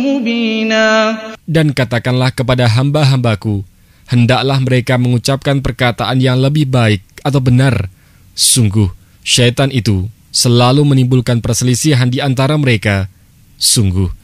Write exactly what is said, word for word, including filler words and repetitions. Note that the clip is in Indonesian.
مبينا. Dan katakanlah kepada hamba-hambaku, hendaklah mereka mengucapkan perkataan yang lebih baik atau benar. Sungguh, syaitan itu selalu menimbulkan perselisihan di antara mereka. Sungguh,